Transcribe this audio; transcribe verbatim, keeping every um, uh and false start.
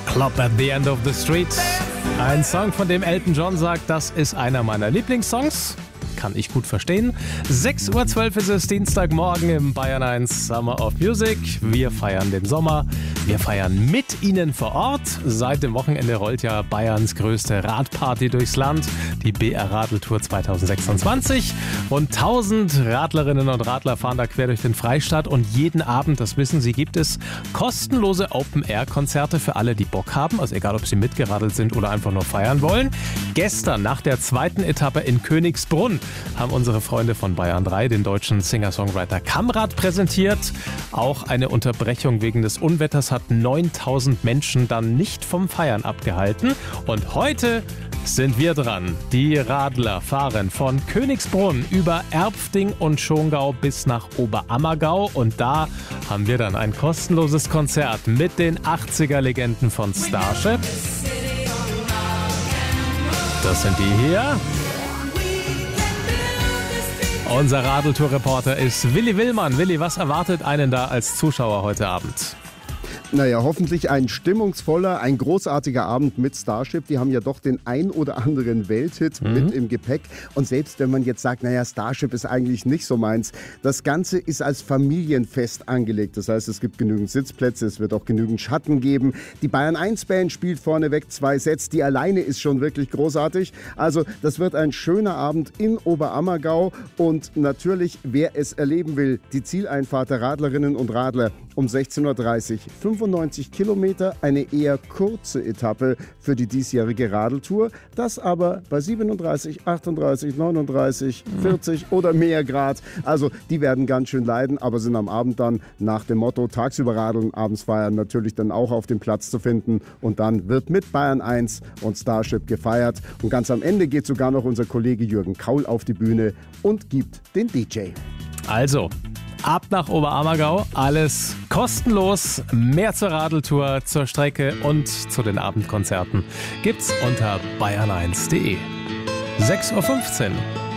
Club at the End of the Street. Ein Song, von dem Elton John sagt, das ist einer meiner Lieblingssongs. Kann ich gut verstehen. sechs Uhr zwölf ist es Dienstagmorgen im Bayern eins Summer of Music. Wir feiern den Sommer. Wir feiern mit Ihnen vor Ort. Seit dem Wochenende rollt ja Bayerns größte Radparty durchs Land, die B R-Radeltour zwanzig sechsundzwanzig. Rund tausend Radlerinnen und Radler fahren da quer durch den Freistaat und jeden Abend, das wissen Sie, gibt es kostenlose Open-Air-Konzerte für alle, die Bock haben, also egal, ob sie mitgeradelt sind oder einfach nur feiern wollen. Gestern, nach der zweiten Etappe in Königsbrunn, haben unsere Freunde von Bayern drei den deutschen Singer-Songwriter Kamrat präsentiert. Auch eine Unterbrechung wegen des Unwetters hat neuntausend Menschen dann nicht vom Feiern abgehalten. Und heute sind wir dran. Die Radler fahren von Königsbrunn über Erpfting und Schongau bis nach Oberammergau. Und da haben wir dann ein kostenloses Konzert mit den achtziger-Legenden von Starship. Das sind die hier. Unser Radeltour-Reporter ist Willi Willmann. Willi, was erwartet einen da als Zuschauer heute Abend? Naja, hoffentlich ein stimmungsvoller, ein großartiger Abend mit Starship. Die haben ja doch den ein oder anderen Welthit mhm. mit im Gepäck. Und selbst wenn man jetzt sagt, naja, Starship ist eigentlich nicht so meins, das Ganze ist als Familienfest angelegt. Das heißt, es gibt genügend Sitzplätze, es wird auch genügend Schatten geben. Die Bayern eins Band spielt vorneweg zwei Sets. Die alleine ist schon wirklich großartig. Also das wird ein schöner Abend in Oberammergau. Und natürlich, wer es erleben will, die Zieleinfahrt der Radlerinnen und Radler um sechzehn Uhr dreißig. fünfundneunzig Kilometer, eine eher kurze Etappe für die diesjährige Radeltour. Das aber bei siebenunddreißig, achtunddreißig, neununddreißig, vierzig oder mehr Grad. Also die werden ganz schön leiden, aber sind am Abend dann nach dem Motto tagsüber radeln, abends feiern natürlich dann auch auf dem Platz zu finden. Und dann wird mit Bayern eins und Starship gefeiert. Und ganz am Ende geht sogar noch unser Kollege Jürgen Kaul auf die Bühne und gibt den D J. Also, ab nach Oberammergau, alles kostenlos. Mehr zur Radeltour, zur Strecke und zu den Abendkonzerten gibt's unter bayern eins punkt de. sechs Uhr fünfzehn.